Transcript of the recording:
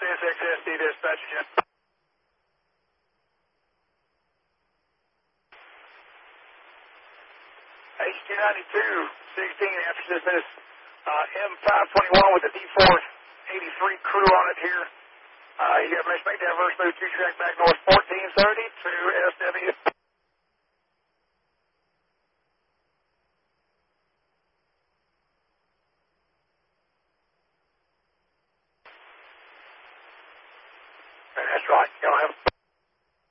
SXSD dispatch again. H292, 16 after this M521 with the D483 crew on it here. You got make that reverse move 2 track back north 1430 to SW. That's right. Y'all have